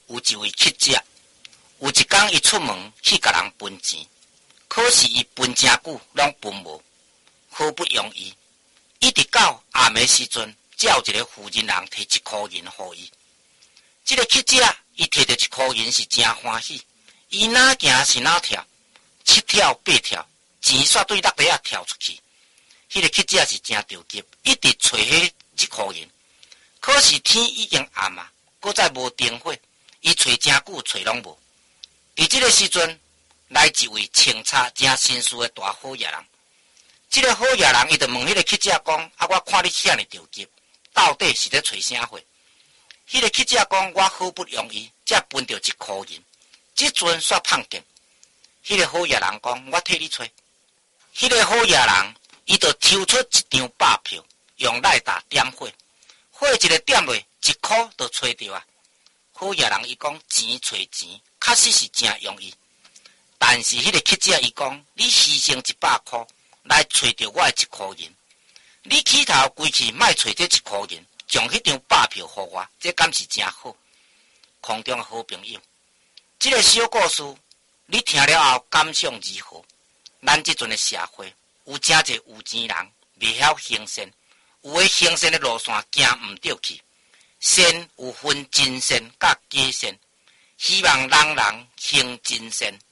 有一位乞食，有一天伊出门去甲人分钱，可是伊分真久拢分无，好不容易，一直到暗暝时阵，才有一个富人人摕1块银互伊。这个乞食伊摕到1块银是真欢喜，伊哪行是哪跳，7跳8跳，钱煞对落地啊跳出去。迄个乞食是真着急，一直找迄1块银。可是天已经暗啊，搁再无灯火，伊找真久找拢无。伫这个时阵，来一位清查真心思的大好野人。这个好野人伊就问迄个乞食讲：啊，我看你遐尼着急，到底是咧找啥货？迄个乞食讲：我好不容易才分到1块银，即阵煞碰见。迄个好野人讲：我替你找。迄个好野人伊就抽出1张百票，用来打点火，火一个点落1块就找着啊。好野人伊讲：钱找钱，确实是真容易。但是迄个乞食伊讲：你牺牲100块来找着我的1块银，你起头规气莫找这1块银，将迄张百票互我，这敢是真好？空中的好朋友，这个小故事你听了后感想如何？咱这阵的社会有真侪有钱人未晓行善，有的行善的路线行唔对去。善有分真善甲假善，希望人人行真善。